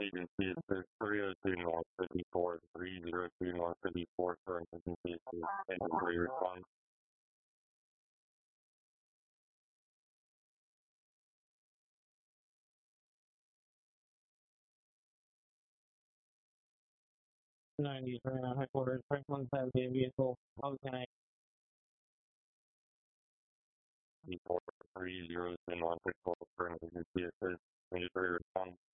Agency is 302 North 54, 302 North 54 for emergency assist. Thank you for your response. 93 headquarters, Franklin has a vehicle. How can I? 302 North 54 for emergency assist. Thank you for your response.